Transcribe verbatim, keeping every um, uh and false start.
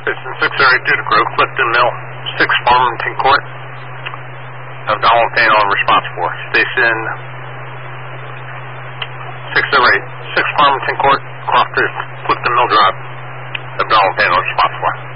Station six oh eight, due to Grove Clifton Mill, six Farmington Court. Abdominal pain on response for. Station six oh eight, six Farmington Court, Crofters, Clifton Mill Drive. Abdominal pain on response for.